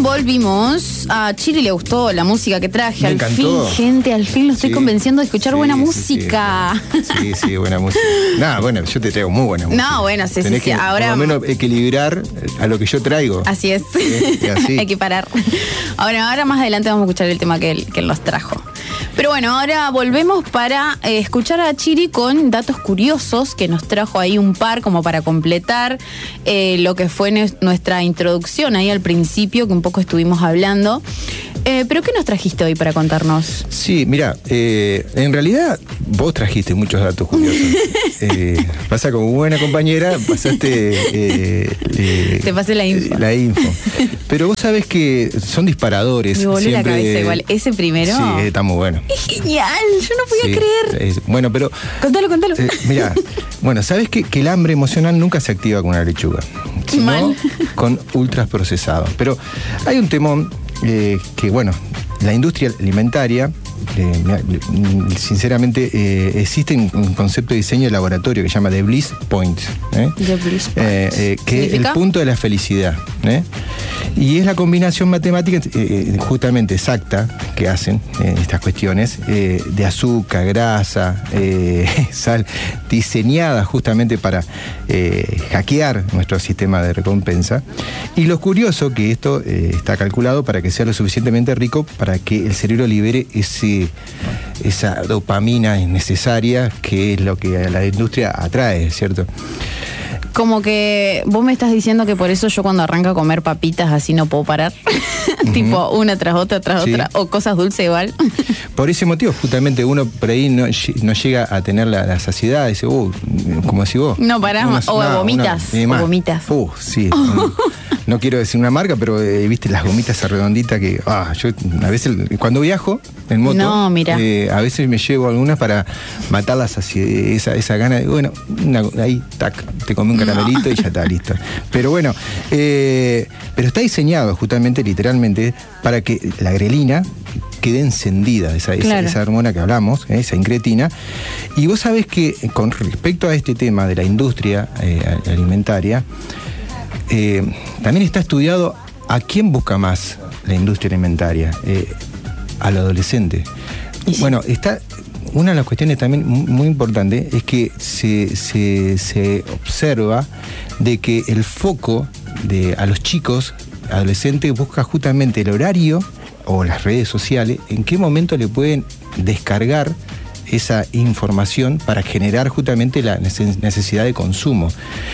volvimos. A Chiri le gustó la música que traje. Me al encantó. fin, gente, al fin lo estoy convenciendo de escuchar buena música. Sí, buena música. Nada, bueno, yo te traigo muy buena música. No, bueno, sí. Tenés que, Ahora, por lo menos equilibrar a lo que yo traigo. Así es. Así. Hay que parar. Ahora más adelante vamos a escuchar el tema que él nos trajo. Pero bueno, ahora volvemos para escuchar a Chiri con datos curiosos, que nos trajo ahí un par como para completar lo que fue nuestra introducción ahí al principio, que un poco estuvimos hablando. ¿Pero qué nos trajiste hoy para contarnos? Sí, mira, en realidad vos trajiste muchos datos curiosos. Pasa como buena compañera, pasaste... Te pasé la info. La info. Pero vos sabés que son disparadores. Me volé siempre, la cabeza igual. Ese primero... Sí, está muy bueno. Es genial, yo no podía creer. Bueno, pero... Contalo. Mira, bueno, ¿sabés que el hambre emocional nunca se activa con una lechuga? Sino Mal. con ultraprocesados. Pero hay un temón que, bueno, la industria alimentaria... sinceramente existe un concepto de diseño de laboratorio que se llama The Bliss Point, The Bliss Point. que es el punto de la felicidad, y es la combinación matemática justamente exacta que hacen estas cuestiones de azúcar, grasa, sal, diseñada justamente para hackear nuestro sistema de recompensa. Y lo curioso que esto está calculado para que sea lo suficientemente rico para que el cerebro libere esa dopamina necesaria, que es lo que a la industria atrae, ¿cierto? Como que vos me estás diciendo que por eso yo cuando arranco a comer papitas así no puedo parar. Tipo una tras otra, o cosas dulces igual. Por ese motivo, justamente uno por ahí no llega a tener la saciedad, dice, como decís vos. No parás, vomitas. Sí. No quiero decir una marca, pero viste las gomitas redonditas que, yo a veces cuando viajo en moto, a veces me llevo algunas para matar esa gana de, bueno, ahí, tac, te comí un caramelito y ya está, listo. Pero bueno, pero está diseñado justamente, literalmente, para que la grelina quede encendida, esa hormona que hablamos, esa incretina. Y vos sabés que con respecto a este tema de la industria alimentaria, también está estudiado a quién busca más la industria alimentaria, al adolescente. Bueno, está una de las cuestiones también muy importantes es que se observa de que el foco a los chicos adolescentes busca justamente el horario o las redes sociales, en qué momento le pueden descargar esa información para generar justamente la necesidad de consumo.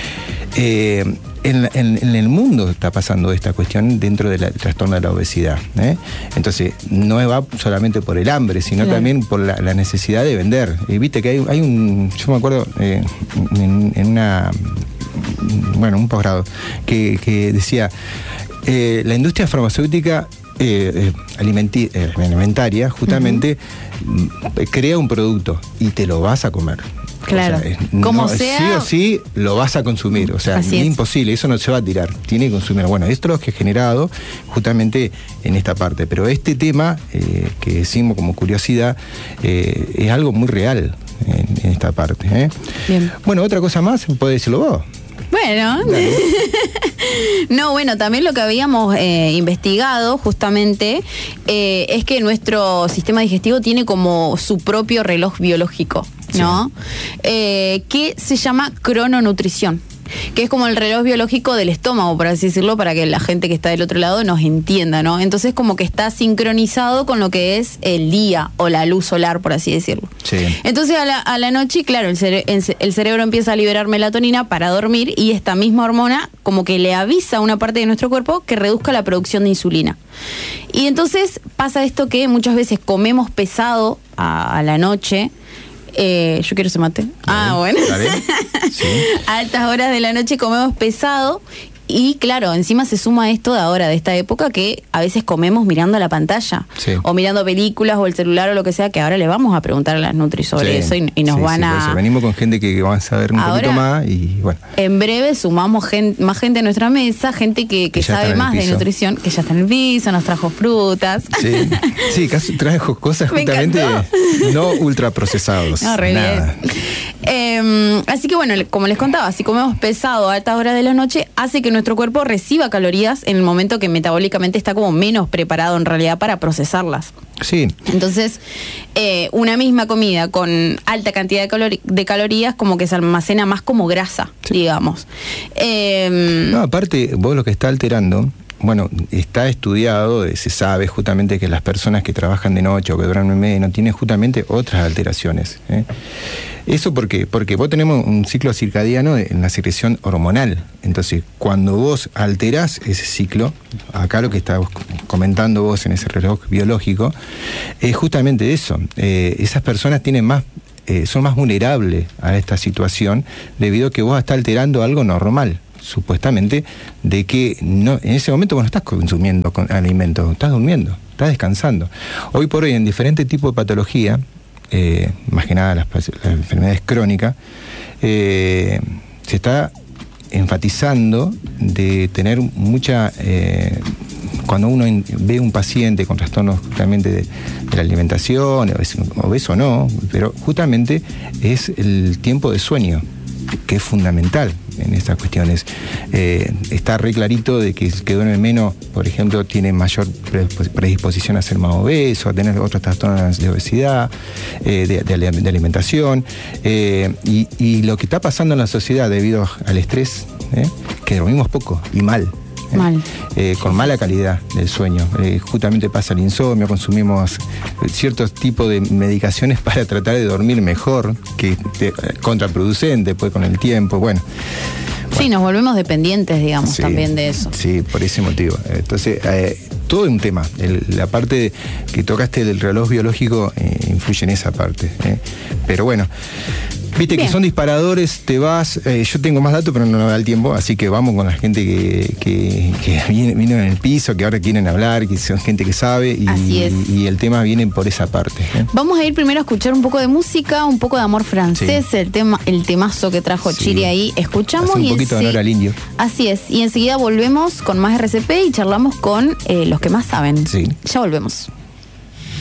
En el mundo está pasando esta cuestión dentro del trastorno de la obesidad. Entonces, no va solamente por el hambre, sino también por la necesidad de vender. Viste que hay yo me acuerdo en un posgrado que decía, la industria farmacéutica alimentaria justamente crea un producto y te lo vas a comer. Claro, o sea, como sea, sí o sí lo vas a consumir, o sea, es imposible, eso no se va a tirar, tiene que consumir. Bueno, esto es lo que he generado justamente en esta parte, pero este tema que decimos como curiosidad es algo muy real en esta parte. Bien. Bueno, otra cosa más, podés decirlo vos. Bueno, no, bueno, también lo que habíamos investigado justamente es que nuestro sistema digestivo tiene como su propio reloj biológico, ¿no? Que se llama crononutrición, que es como el reloj biológico del estómago, por así decirlo, para que la gente que está del otro lado nos entienda, ¿no? Entonces como que está sincronizado con lo que es el día o la luz solar, por así decirlo. Sí. Entonces a la noche, claro, el cerebro empieza a liberar melatonina para dormir y esta misma hormona como que le avisa a una parte de nuestro cuerpo que reduzca la producción de insulina. Y entonces pasa esto que muchas veces comemos pesado a la noche. Yo quiero ese mate. Bueno. Sí. A altas horas de la noche comemos pesado. Y claro, encima se suma esto de ahora, de esta época, que a veces comemos mirando la pantalla, o mirando películas o el celular o lo que sea, que ahora le vamos a preguntar a las Nutri sobre eso y nos van a... Eso. Venimos con gente que van a saber un poquito más y bueno. En breve sumamos más gente a nuestra mesa, gente que sabe más de nutrición, que ya está en el piso, nos trajo frutas. Sí, trajo cosas justamente no ultraprocesados. No, re nada. bien. Así que bueno, como les contaba, si comemos pesado a altas horas de la noche, hace que nuestro cuerpo reciba calorías en el momento que metabólicamente está como menos preparado en realidad para procesarlas. Sí. Entonces, una misma comida con alta cantidad de calorías como que se almacena más como grasa, sí, digamos. No, aparte, vos lo que está alterando, bueno, está estudiado, se sabe justamente que las personas que trabajan de noche o que duermen menos tienen justamente otras alteraciones. ¿Eso por qué? Porque vos tenemos un ciclo circadiano en la secreción hormonal. Entonces, cuando vos alterás ese ciclo, acá lo que estabas comentando vos en ese reloj biológico, es justamente eso. Esas personas tienen son más vulnerables a esta situación debido a que vos estás alterando algo normal, supuestamente, de que no, en ese momento vos no estás consumiendo alimentos, estás durmiendo, estás descansando. Hoy por hoy, en diferentes tipos de patología, más que nada las enfermedades crónicas, se está enfatizando de tener mucha... cuando uno ve un paciente con trastornos justamente de la alimentación, obeso o no, pero justamente es el tiempo de sueño, que es fundamental en estas cuestiones. Está re clarito de que el que duerme menos, por ejemplo, tiene mayor predisposición a ser más obeso, a tener otros trastornos de obesidad, de alimentación, y lo que está pasando en la sociedad debido al estrés, que dormimos poco y mal. Con mala calidad del sueño. Justamente pasa el insomnio, consumimos ciertos tipos de medicaciones para tratar de dormir mejor, que contraproducente pues con el tiempo. Bueno. Sí, nos volvemos dependientes, digamos, sí, también de eso. Sí, por ese motivo. Entonces, todo es un tema. La parte que tocaste del reloj biológico influye en esa parte. Pero bueno, viste bien, que son disparadores, te vas. Yo tengo más datos, pero no me da el tiempo, así que vamos con la gente que vino en el piso, que ahora quieren hablar, que son gente que sabe, y el tema viene por esa parte. Vamos a ir primero a escuchar un poco de música, un poco de amor francés, sí, el temazo que trajo Chiri ahí. Escuchamos un poquito de honor al indio. Así es, y enseguida volvemos con más RCP y charlamos con los que más saben. Sí. Ya volvemos.